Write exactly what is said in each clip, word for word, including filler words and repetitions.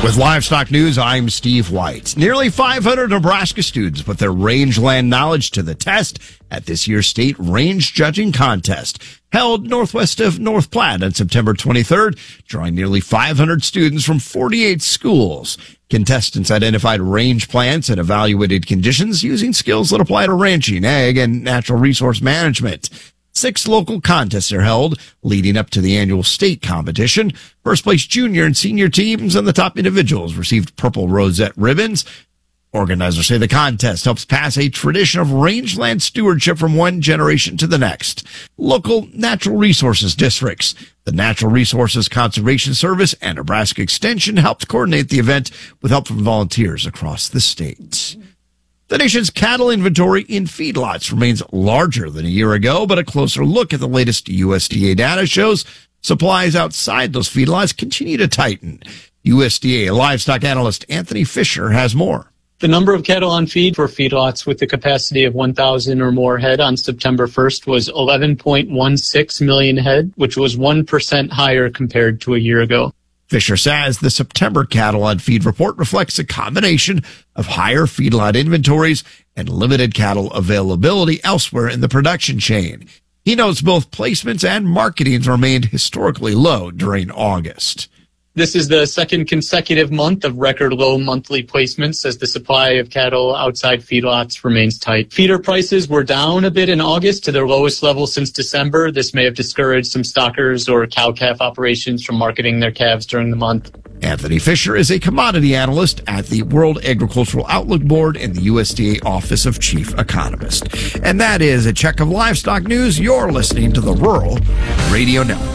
With Livestock News, I'm Steve White. Nearly five hundred Nebraska students put their rangeland knowledge to the test at this year's state range judging contest, held northwest of North Platte on September twenty-third, drawing nearly five hundred students from forty-eight schools. Contestants identified range plants and evaluated conditions using skills that apply to ranching, ag, and natural resource management. Six local contests are held leading up to the annual state competition. First place junior and senior teams and the top individuals received purple rosette ribbons. Organizers say the contest helps pass a tradition of rangeland stewardship from one generation to the next. Local natural resources districts, the Natural Resources Conservation Service, and Nebraska Extension helped coordinate the event with help from volunteers across the state. The nation's cattle inventory in feedlots remains larger than a year ago, but a closer look at the latest U S D A data shows supplies outside those feedlots continue to tighten. U S D A livestock analyst Anthony Fisher has more. The number of cattle on feed for feedlots with the capacity of one thousand or more head on September first was eleven point one six million head, which was one percent higher compared to a year ago. Fisher says the September cattle on feed report reflects a combination of higher feedlot inventories and limited cattle availability elsewhere in the production chain. He notes both placements and marketings remained historically low during August. This is the second consecutive month of record low monthly placements as the supply of cattle outside feedlots remains tight. Feeder prices were down a bit in August to their lowest level since December. This may have discouraged some stockers or cow-calf operations from marketing their calves during the month. Anthony Fisher is a commodity analyst at the World Agricultural Outlook Board and the U S D A Office of Chief Economist. And that is a check of livestock news. You're listening to the Rural Radio Network.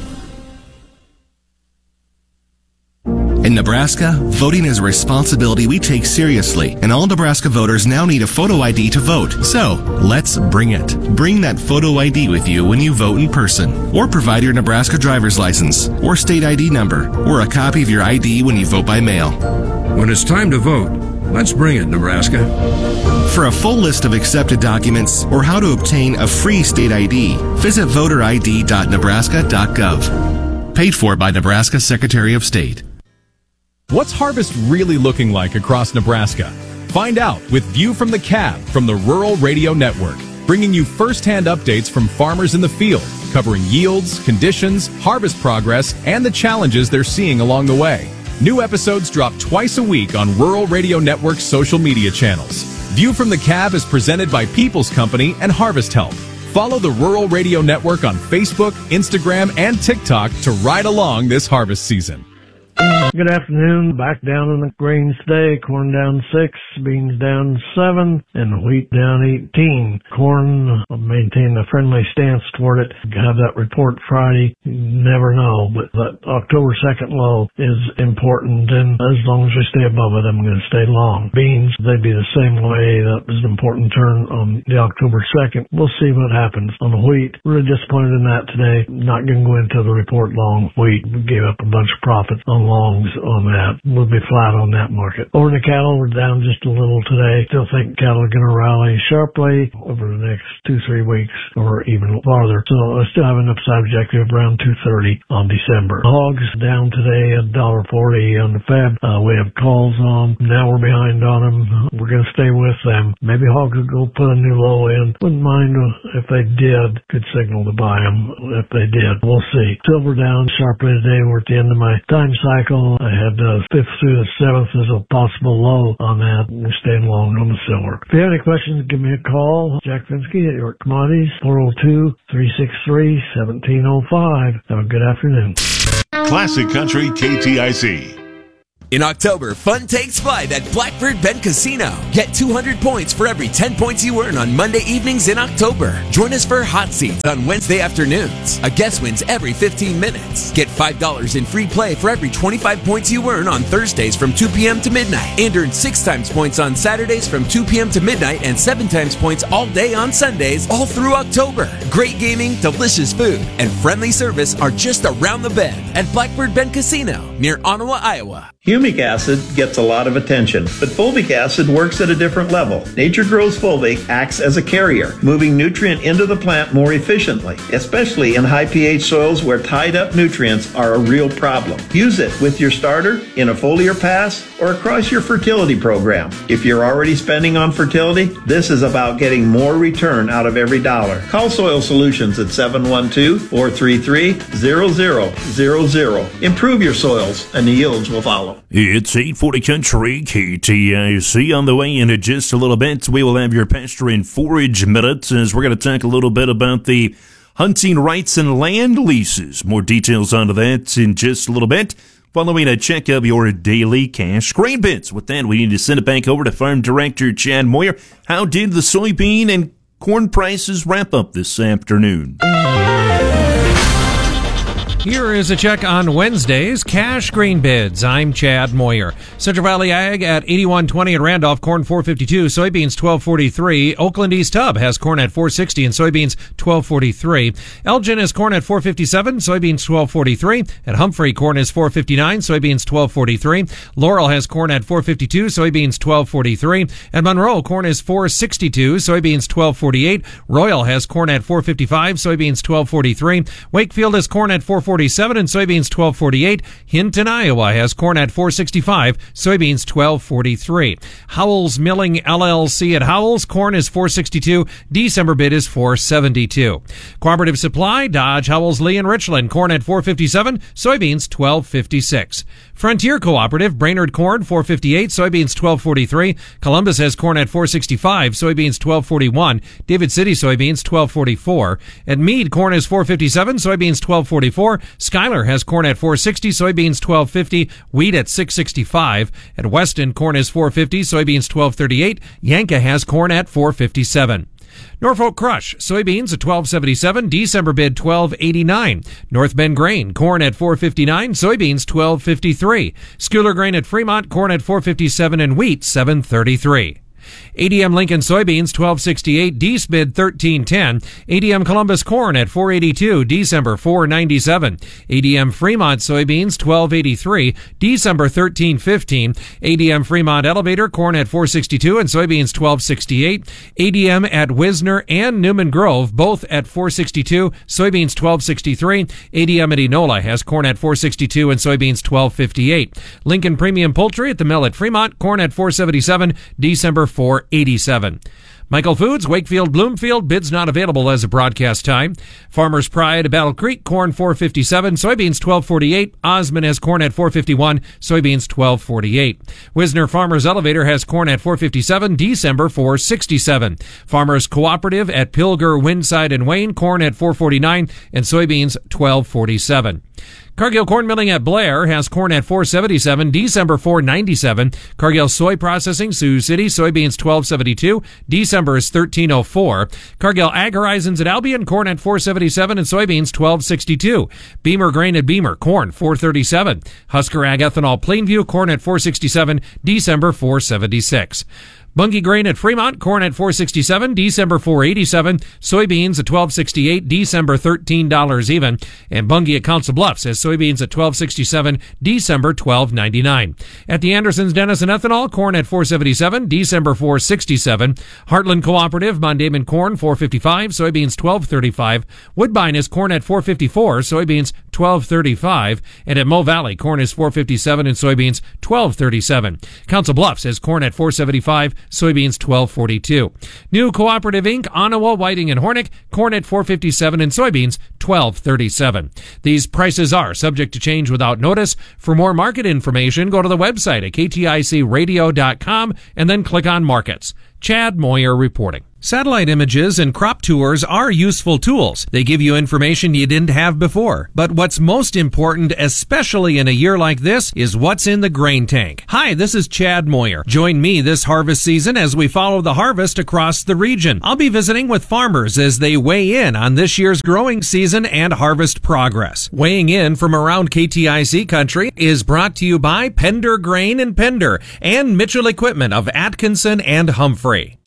In Nebraska, voting is a responsibility we take seriously, and all Nebraska voters now need a photo I D to vote. So, let's bring it. Bring that photo I D with you when you vote in person, or provide your Nebraska driver's license, or state I D number, or a copy of your I D when you vote by mail. When it's time to vote, let's bring it, Nebraska. For a full list of accepted documents or how to obtain a free state I D, visit voter I D dot nebraska dot gov. Paid for by Nebraska Secretary of State. What's harvest really looking like across Nebraska? Find out with View from the Cab from the Rural Radio Network, bringing you first-hand updates from farmers in the field, covering yields, conditions, harvest progress, and the challenges they're seeing along the way. New episodes drop twice a week on Rural Radio Network's social media channels. View from the Cab is presented by People's Company and Harvest Help. Follow the Rural Radio Network on Facebook, Instagram, and TikTok to ride along this harvest season. Good afternoon. Back down in the grains today. Corn down six, beans down seven, and wheat down eighteen. Corn, I'll maintain a friendly stance toward it. Have that report Friday. You never know, but that October second low is important, and as long as we stay above it, I'm going to stay long. Beans, they'd be the same way. That was an important turn on the October second. We'll see what happens. On the wheat, really disappointed in that today. Not going to go into the report long wheat. We gave up a bunch of profits on longs on that. We'll be flat on that market. Over the cattle, we're down just a little today. Still think cattle are going to rally sharply over the next two, three weeks or even farther. So I still have an upside objective around two thirty on December. Hogs down today at one dollar forty on the Fed. Uh, we have calls on. Now we're behind on them. We're going to stay with them. Maybe hogs will go put a new low in. Wouldn't mind if they did. Good signal to buy them if they did. We'll see. Silver down sharply today. We're at the end of my time cycle. I had the fifth through the seventh as a possible low on that. We're staying long on the silver. If you have any questions, give me a call. Jack Finsky at York Commodities, four oh two, three six three, one seven oh five. Have a good afternoon. Classic Country K T I C. In October, fun takes flight at Blackbird Bend Casino. Get two hundred points for every ten points you earn on Monday evenings in October. Join us for hot seats on Wednesday afternoons. A guest wins every fifteen minutes. Get five dollars in free play for every twenty-five points you earn on Thursdays from two p.m. to midnight. And earn six times points on Saturdays from two p.m. to midnight and seven times points all day on Sundays all through October. Great gaming, delicious food, and friendly service are just around the bend at Blackbird Bend Casino near Ottawa, Iowa. Humic acid gets a lot of attention, but fulvic acid works at a different level. Nature Grows Fulvic acts as a carrier, moving nutrient into the plant more efficiently, especially in high pH soils where tied up nutrients are a real problem. Use it with your starter, in a foliar pass, or across your fertility program. If you're already spending on fertility, this is about getting more return out of every dollar. Call Soil Solutions at seven one two, four three three, zero zero zero zero. Improve your soils and the yields will follow. It's eight forty Country K T I C. On the way in just a little bit, we will have your pasture and forage minutes as we're going to talk a little bit about the hunting rights and land leases. More details on that in just a little bit. Following a check of your daily cash grain bins. With that, we need to send it back over to Farm Director Chad Moyer. How did the soybean and corn prices wrap up this afternoon? Here is a check on Wednesday's cash grain bids. I'm Chad Moyer. Central Valley Ag at eighty-one twenty in Randolph, corn four fifty-two, soybeans twelve forty-three. Oakland East Hub has corn at four sixty and soybeans twelve forty-three. Elgin has corn at four fifty-seven, soybeans twelve forty-three. At Humphrey, corn is four fifty-nine, soybeans twelve forty-three. Laurel has corn at four fifty-two, soybeans twelve forty-three. At Monroe, corn is four sixty-two, soybeans twelve forty-eight. Royal has corn at four fifty-five, soybeans twelve forty-three. Wakefield has corn at four forty-seven and soybeans twelve forty-eight. Hinton, Iowa has corn at four sixty-five, soybeans twelve forty-three. Howells Milling L L C at Howells, corn is four sixty-two, December bid is four seventy-two. Cooperative Supply, Dodge, Howells, Lee, and Richland, corn at four fifty-seven, soybeans twelve fifty-six. Frontier Cooperative, Brainerd corn four fifty-eight, soybeans twelve forty-three. Columbus has corn at four sixty-five, soybeans twelve forty-one. David City soybeans twelve forty-four. At Meade, corn is four fifty-seven, soybeans twelve forty-four. Schuyler has corn at four sixty, soybeans twelve fifty. Wheat at six sixty-five. At Weston, corn is four fifty, soybeans twelve thirty-eight. Yanka has corn at four fifty-seven. Norfolk Crush, soybeans at twelve seventy-seven, December bid twelve eighty-nine. North Bend Grain, corn at four fifty-nine, soybeans twelve fifty-three. Schuyler Grain at Fremont, corn at four fifty-seven, and wheat seven thirty-three. A D M Lincoln soybeans twelve sixty-eight, Dece bid thirteen ten. A D M Columbus corn at four eighty-two, December four ninety-seven. A D M Fremont soybeans twelve eighty-three, December thirteen fifteen. A D M Fremont Elevator corn at four sixty-two and soybeans twelve sixty-eight. A D M at Wisner and Newman Grove both at four sixty-two, soybeans twelve sixty-three. A D M at Enola has corn at four sixty-two and soybeans twelve fifty-eight. Lincoln Premium Poultry at the mill at Fremont, corn at four seventy-seven, December four eighty-seven. Michael Foods, Wakefield, Bloomfield, bids not available as of broadcast time. Farmers Pride, Battle Creek, corn four fifty-seven, soybeans twelve forty-eight. Osmond has corn at four fifty-one, soybeans twelve forty-eight. Wisner Farmers Elevator has corn at four fifty-seven, December four sixty-seven. Farmers Cooperative at Pilger, Windside, and Wayne, corn at four forty-nine and soybeans twelve forty-seven. Cargill Corn Milling at Blair has corn at four seventy-seven, December four ninety-seven. Cargill Soy Processing, Sioux City, soybeans twelve seventy-two, December is thirteen oh four. Cargill Ag Horizons at Albion, corn at four seventy-seven and soybeans twelve sixty-two. Beamer Grain at Beamer, corn four thirty-seven. Husker Ag Ethanol Plainview, corn at four sixty-seven, December four seventy-six. Bunge Grain at Fremont, corn at four sixty-seven, December four eighty-seven. Soybeans at twelve sixty-eight, December thirteen dollars even. And Bunge at Council Bluffs has soybeans at twelve sixty-seven, December twelve ninety-nine. At the Andersons Denison Ethanol, corn at four seventy-seven, December four sixty-seven. Heartland Cooperative, Mondayman corn four fifty-five, soybeans twelve thirty-five. Woodbine is corn at four fifty-four, soybeans twelve thirty-five. And at Mo Valley, corn is four fifty-seven and soybeans twelve thirty-seven. Council Bluffs has corn at four seventy-five, soybeans twelve forty-two. New Cooperative Incorporated, Onawa, Whiting, and Hornick, corn at four fifty-seven and soybeans twelve thirty-seven. These prices are subject to change without notice. For more market information, go to the website at k t i c radio dot com and then click on Markets. Chad Moyer reporting. Satellite images and crop tours are useful tools. They give you information you didn't have before. But what's most important, especially in a year like this, is what's in the grain tank. Hi, this is Chad Moyer. Join me this harvest season as we follow the harvest across the region. I'll be visiting with farmers as they weigh in on this year's growing season and harvest progress. Weighing in from around K T I C country is brought to you by Pender Grain and Pender and Mitchell Equipment of Atkinson and Humphrey.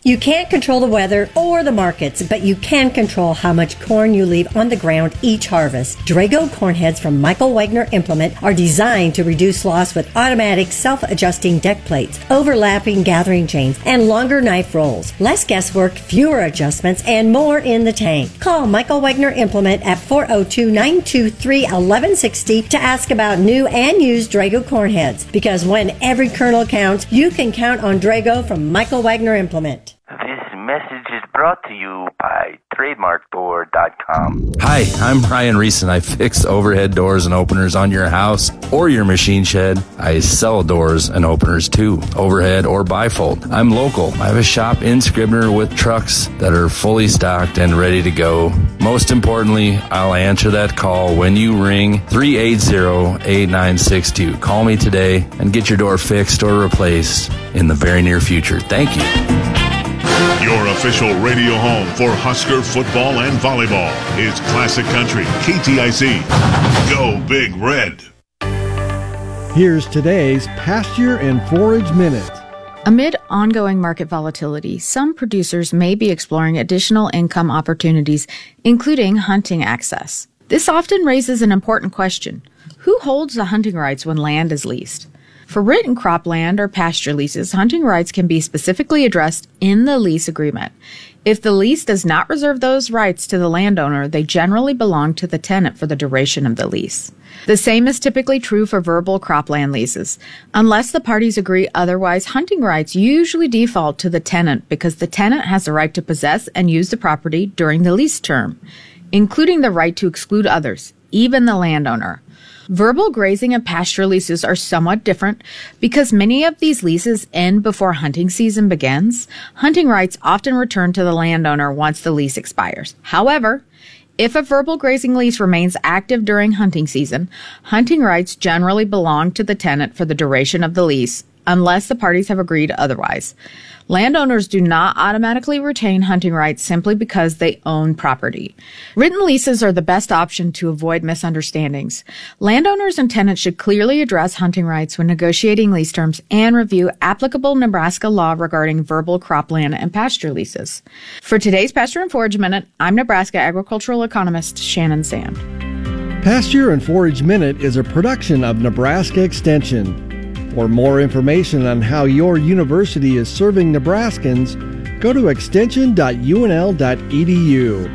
You can't control the weather or the markets, but you can control how much corn you leave on the ground each harvest. Drago corn heads from Michael Wagner Implement are designed to reduce loss with automatic self-adjusting deck plates, overlapping gathering chains, and longer knife rolls. Less guesswork, fewer adjustments, and more in the tank. Call Michael Wagner Implement at four oh two, nine two three, one one six oh to ask about new and used Drago corn heads. Because when every kernel counts, you can count on Drago from Michael Wagner Implement. This message is brought to you by trademark door dot com. Hi, I'm Brian Reese, and I fix overhead doors and openers on your house or your machine shed. I sell doors and openers too, overhead or bifold. I'm local. I have a shop in Scribner with trucks that are fully stocked and ready to go. Most importantly, I'll answer that call when you ring three eight zero, eight nine six two. Call me today and get your door fixed or replaced in the very near future. Thank you. Your official radio home for Husker football and volleyball is Classic Country K T I C. Go Big Red. Here's today's Pasture and Forage Minute. Amid ongoing market volatility, some producers may be exploring additional income opportunities, including hunting access. This often raises an important question. Who holds the hunting rights when land is leased? For written cropland or pasture leases, hunting rights can be specifically addressed in the lease agreement. If the lease does not reserve those rights to the landowner, they generally belong to the tenant for the duration of the lease. The same is typically true for verbal cropland leases. Unless the parties agree otherwise, hunting rights usually default to the tenant because the tenant has the right to possess and use the property during the lease term, including the right to exclude others, even the landowner. Verbal grazing and pasture leases are somewhat different because many of these leases end before hunting season begins. Hunting rights often return to the landowner once the lease expires. However, if a verbal grazing lease remains active during hunting season, hunting rights generally belong to the tenant for the duration of the lease, unless the parties have agreed otherwise. Landowners do not automatically retain hunting rights simply because they own property. Written leases are the best option to avoid misunderstandings. Landowners and tenants should clearly address hunting rights when negotiating lease terms and review applicable Nebraska law regarding verbal cropland and pasture leases. For today's Pasture and Forage Minute, I'm Nebraska agricultural economist Shannon Sand. Pasture and Forage Minute is a production of Nebraska Extension. For more information on how your university is serving Nebraskans, go to extension dot u n l dot e d u.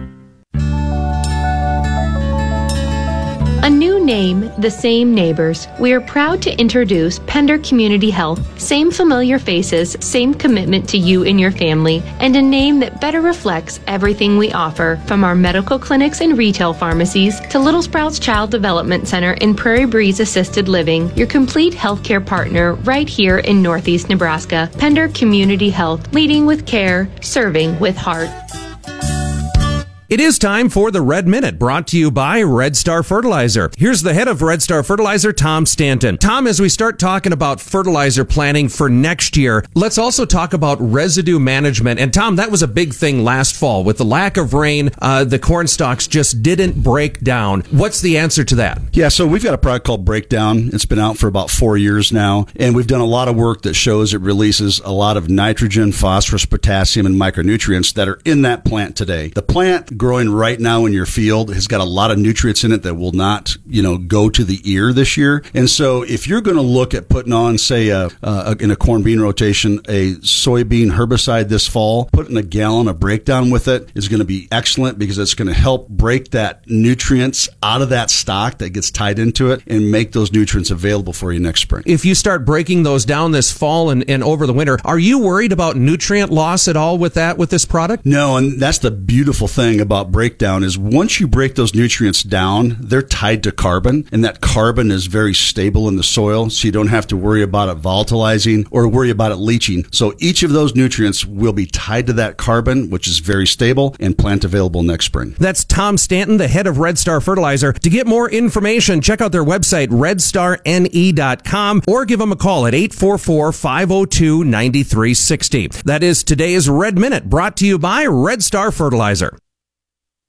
A new name, the same neighbors. We are proud to introduce Pender Community Health. Same familiar faces, same commitment to you and your family, and a name that better reflects everything we offer, from our medical clinics and retail pharmacies to Little Sprouts Child Development Center and Prairie Breeze Assisted Living, your complete healthcare partner right here in Northeast Nebraska. Pender Community Health, leading with care, serving with heart. It is time for the Red Minute, brought to you by Red Star Fertilizer. Here's the head of Red Star Fertilizer, Tom Stanton. Tom, as we start talking about fertilizer planning for next year, let's also talk about residue management. And Tom, that was a big thing last fall. With the lack of rain, uh, the corn stalks just didn't break down. What's the answer to that? Yeah, so we've got a product called Breakdown. It's been out for about four years now, and we've done a lot of work that shows it releases a lot of nitrogen, phosphorus, potassium, and micronutrients that are in that plant today. The plant growing right now in your field has got a lot of nutrients in it that will not, you know, go to the ear this year. And so if you're going to look at putting on, say, a, a, in a corn bean rotation, a soybean herbicide this fall, putting a gallon of Breakdown with it is going to be excellent because it's going to help break that nutrients out of that stock that gets tied into it and make those nutrients available for you next spring. If you start breaking those down this fall and, and over the winter, are you worried about nutrient loss at all with that, with this product? No, and that's the beautiful thing about Breakdown is once you break those nutrients down, they're tied to carbon, and that carbon is very stable in the soil, so you don't have to worry about it volatilizing or worry about it leaching. So each of those nutrients will be tied to that carbon, which is very stable and plant available next spring. That's Tom Stanton, the head of Red Star Fertilizer. To get more information, check out their website, red star n e dot com, or give them a call at eight four four, five oh two, nine three six oh. That is today's Red Minute, brought to you by Red Star Fertilizer.